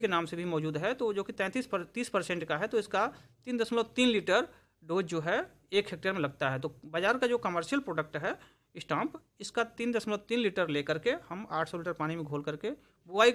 के नाम से भी मौजूद है, तो जो कि 30% का है, तो इसका 3.3 लीटर डोज जो है 1 हेक्टेयर में लगता है। तो बाजार का जो कमर्शियल प्रोडक्ट है स्टाम्प, इसका 3.3 लीटर लेकर के हम 800 लीटर पानी में घोल करके बुआई